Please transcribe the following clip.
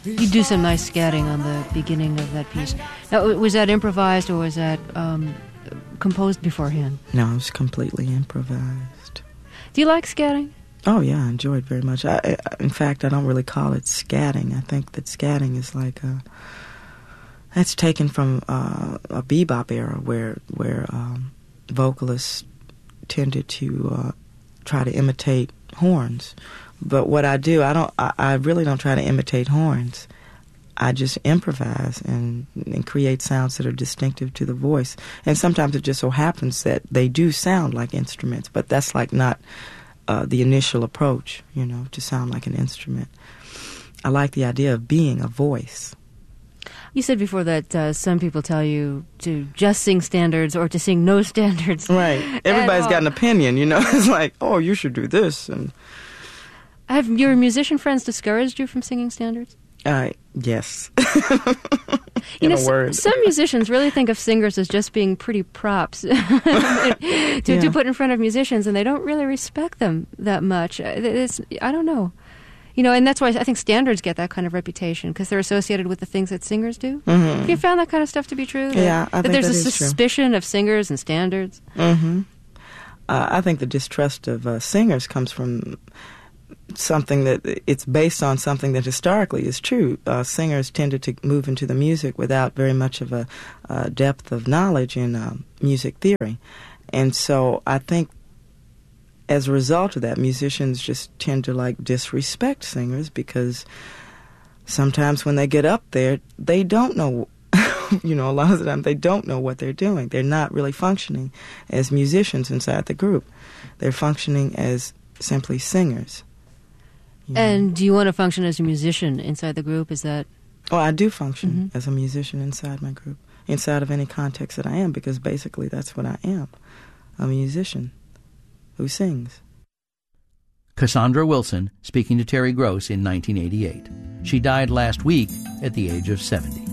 You do some nice scatting on the beginning of that piece. Now, was that improvised or was that composed beforehand? No, it was completely improvised. Do you like scatting? Oh, yeah, I enjoy it very much. In fact, I don't really call it scatting. I think that scatting is like that's taken from a bebop era where vocalists tended to try to imitate horns. But what I do, I really don't try to imitate horns. I just improvise and create sounds that are distinctive to the voice. And sometimes it just so happens that they do sound like instruments, but that's like not the initial approach, to sound like an instrument. I like the idea of being a voice. You said before that some people tell you to just sing standards or to sing no standards. Right. Everybody's got an opinion, It's like, oh, you should do this. And have your musician friends discouraged you from singing standards? Yes. In a word. Some musicians really think of singers as just being pretty props to put in front of musicians, and they don't really respect them that much. I don't know. And that's why I think standards get that kind of reputation, because they're associated with the things that singers do. Mm-hmm. Have you found that kind of stuff to be true? Yeah, I think there's that a is suspicion of singers and standards? Mm-hmm. I think the distrust of singers comes from something that it's based on something that historically is true. Singers tended to move into the music without very much of a depth of knowledge in music theory. And so I think as a result of that, musicians just tend to disrespect singers, because sometimes when they get up there, they don't know, a lot of the time they don't know what they're doing. They're not really functioning as musicians inside the group. They're functioning as simply singers. And do you want to function as a musician inside the group? Is that... Oh, I do function as a musician inside my group, inside of any context that I am, because basically that's what I am, a musician who sings. Cassandra Wilson speaking to Terry Gross in 1988. She died last week at the age of 70.